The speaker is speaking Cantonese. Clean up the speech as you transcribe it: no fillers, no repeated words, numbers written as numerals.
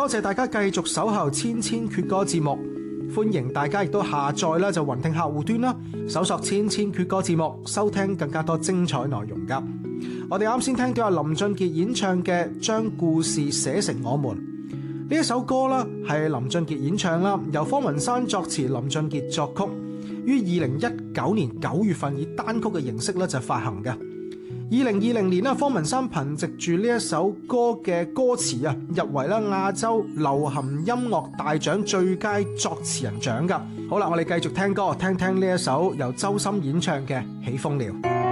謝大家繼續守候千千闕歌節目，歡迎大家亦都下載啦就雲聽客戶端啦，搜索千千闕歌節目，收聽更加多精彩內容噶。我哋啱先聽到有林俊傑演唱嘅《將故事寫成我們》呢一首歌啦，係林俊傑演唱啦，由方文山作詞，林俊傑作曲，於2019年9月份以單曲嘅形式咧就發行嘅。2020年啦，方文山憑藉住呢一首歌嘅歌詞啊，入圍啦亞洲流行音樂大獎最佳作詞人獎噶。好啦，我哋繼續聽歌，聽聽呢一首由周深演唱嘅《起風了》。